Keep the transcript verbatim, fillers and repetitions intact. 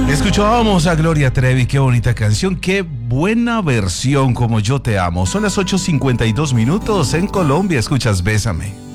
Escuchábamos a Gloria Trevi, qué bonita canción, qué buena versión como Yo Te Amo. Son las ocho cincuenta y dos minutos en Colombia, escuchas Bésame.